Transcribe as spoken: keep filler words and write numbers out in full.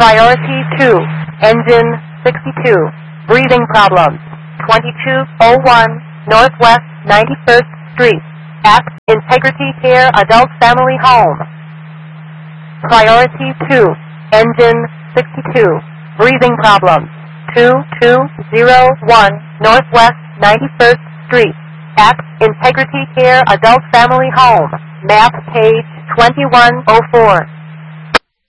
Priority two, engine sixty-two, breathing problems, twenty-two oh one Northwest ninety-first Street, at Integrity Care Adult Family Home. Priority two, engine sixty-two, breathing problems, two two oh one Northwest ninety-first Street, at Integrity Care Adult Family Home, map page twenty-one oh four.